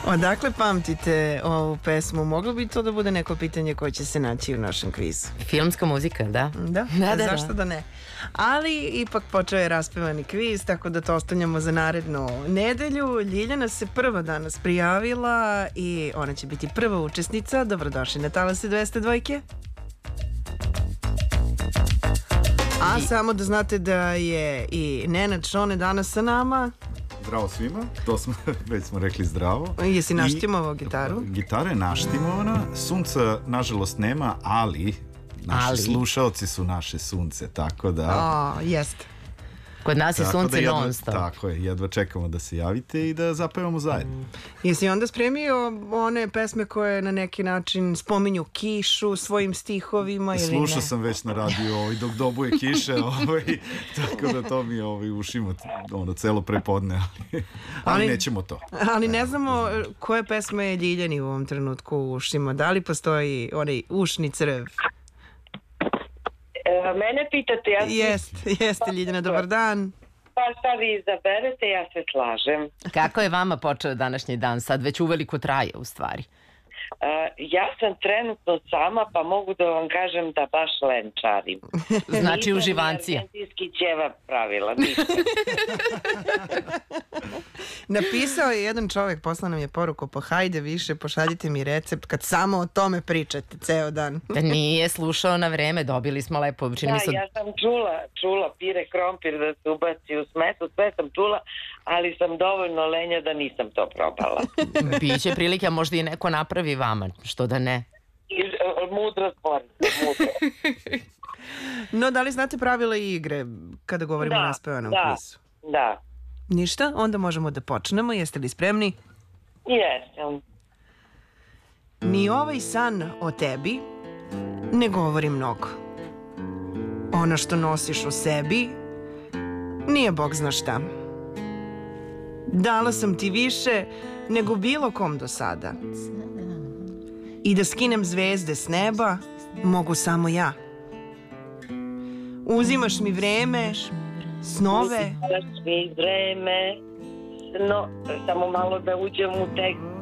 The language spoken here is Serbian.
Odakle pamtite ovu pesmu? Moglo bi to da bude neko pitanje koje će se naći u našem kvizu. Filmska muzika, da? Da, zašto da ne? Ali ipak počeo je raspevani kviz, tako da to ostavljamo za narednu nedelju. Ljiljana se prva danas prijavila i ona će biti prva učesnica. Dobrodošli na Talase 202. A samo da znate da je i Nenad Šone danas sa nama. Zdravo svima, već smo rekli zdravo. Jesi naštimovao gitaru? Gitara je naštimovana, sunca nažalost nema, ali naši slušaoci su naše sunce, tako da... Jeste. Kod nas je sunce non stop. Tako je, jedva čekamo da se javite i da zapevamo zajedno. Jesi onda spremio one pesme koje na neki način spominju kišu svojim stihovima ili ne? Slušao sam već na radiju dok dobuje kiše, tako da to mi ušimo celo prepodne, ali nećemo to. Ali ne znamo koje pesme je Ljiljani u ovom trenutku u ušima. Da li postoji onaj ušni crv? Mene pitate, ja... Jeste, Ljiljana, dobar dan. Pa šta vi izaberete, ja se slažem. Kako je vama počeo današnji dan? Sad već uveliko traje, u stvari. Ja sam trenutno sama, pa mogu da vam kažem da baš lenčarim. Znači uživancija. Nisam argentinski ćevap pravila, ništa. Napisao je jedan čovjek, poslao nam je poruku, pa hajde više, pošaljite mi recept kad samo o tome pričate ceo dan. Da nije slušao na vreme, dobili smo lepo. Da, ja sam čula pire krompir da se ubaci u smetu, sve sam čula, ali sam dovoljno lenja da nisam to probala. Biće prilike, a možda i neko napravi vama, što da ne. Mudro stvorite, mudro. No, da li znate pravila igre kada govorimo o raspevanom kvizu? Da. Ništa? Onda možemo da počnemo. Jeste li spremni? Jesam. Ni ovaj san o tebi ne govori mnogo. Ono što nosiš u sebi nije bog zna šta. Dala sam ti više nego bilo kom do sada. I da skinem zvezde s neba mogu samo ja. Uzimaš mi vreme, snove. Uzimaš mi vreme, samo malo da uđem u tekst.